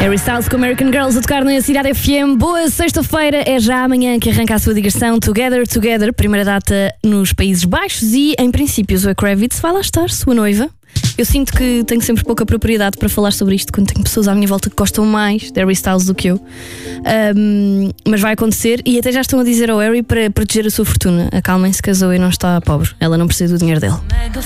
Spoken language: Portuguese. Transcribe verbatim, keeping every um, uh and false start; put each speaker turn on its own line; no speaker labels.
Harry Styles com American Girls a tocar na Cidade F M. Boa sexta-feira, é já amanhã que arranca a sua digressão Together Together, primeira data nos Países Baixos e, em princípio, Zoe Kravitz vai lá estar, sua noiva. Eu sinto que tenho sempre pouca propriedade para falar sobre isto quando tenho pessoas à minha volta que gostam mais de Harry Styles do que eu. Um, mas vai acontecer e até já estão a dizer ao Harry para proteger a sua fortuna. Acalmem-se que a Zoe não está pobre, ela não precisa do dinheiro dele.